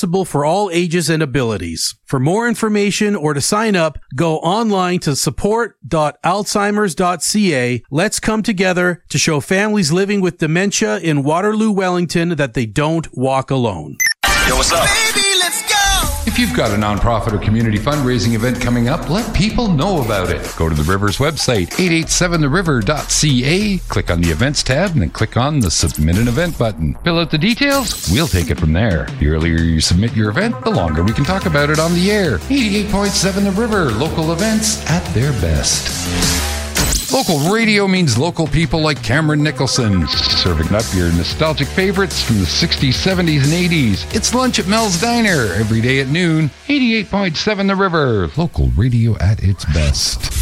for all ages and abilities. For more information or to sign up, go online to support.alzheimers.ca. Let's come together to show families living with dementia in Waterloo, Wellington that they don't walk alone. Yo, what's up? Baby, let's go! If you've got a nonprofit or community fundraising event coming up, let people know about it. Go to the Rivers website, 887theriver.ca, click on the events tab, and then click on the Submit an Event button. Fill out the details, we'll take it from there. The earlier you submit your event, the longer we can talk about it on the air. 88.7 The River, local events at their best. Local radio means local people like Cameron Nicholson, serving up your nostalgic favorites from the 60s, 70s, and 80s. It's lunch at Mel's Diner every day at noon. 88.7 The River, local radio at its best.